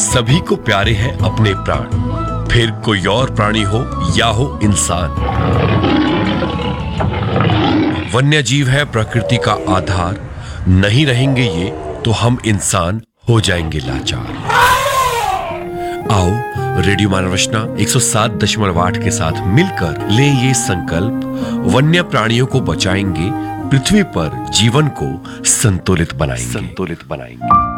सभी को प्यारे हैं अपने प्राण, फिर कोई और प्राणी हो या हो इंसान। वन्य जीव है प्रकृति का आधार, नहीं रहेंगे ये तो हम इंसान हो जाएंगे लाचार। आओ रेडियो मानव रचना 107.8 के साथ मिलकर ले ये संकल्प, वन्य प्राणियों को बचाएंगे, पृथ्वी पर जीवन को संतुलित बनाएंगे।